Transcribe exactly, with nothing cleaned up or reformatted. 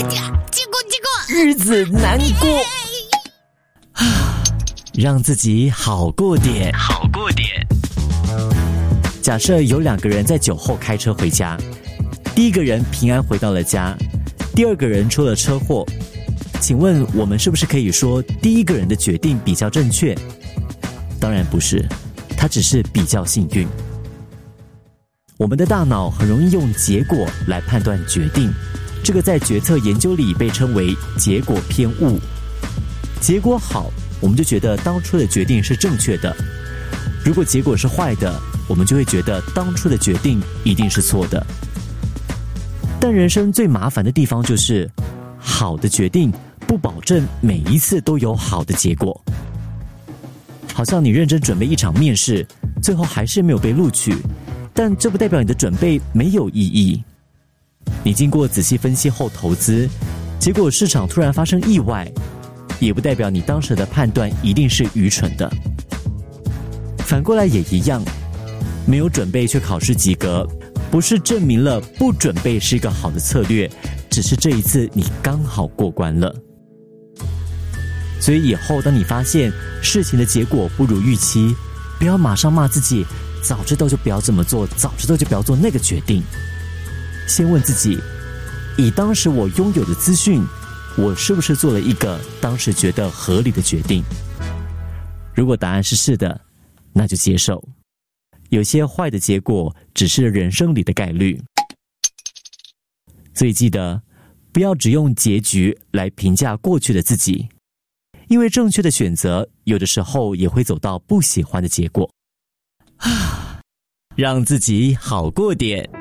结果结果日子难过，让自己好过点，好过点。假设有两个人在酒后开车回家，第一个人平安回到了家，第二个人出了车祸。请问我们是不是可以说第一个人的决定比较正确？当然不是，他只是比较幸运。我们的大脑很容易用结果来判断决定，这个在决策研究里被称为结果偏误。结果好，我们就觉得当初的决定是正确的；如果结果是坏的，我们就会觉得当初的决定一定是错的。但人生最麻烦的地方就是，好的决定不保证每一次都有好的结果。好像你认真准备一场面试，最后还是没有被录取，但这不代表你的准备没有意义。你经过仔细分析后投资，结果市场突然发生意外，也不代表你当时的判断一定是愚蠢的。反过来也一样，没有准备却考试及格，不是证明了不准备是一个好的策略，只是这一次你刚好过关了。所以以后当你发现事情的结果不如预期，不要马上骂自己，早知道就不要这么做，早知道就不要做那个决定。先问自己，以当时我拥有的资讯，我是不是做了一个当时觉得合理的决定？如果答案是是的，那就接受。有些坏的结果只是人生里的概率。所以记得，不要只用结局来评价过去的自己，因为正确的选择有的时候也会走到不喜欢的结果。让自己好过点。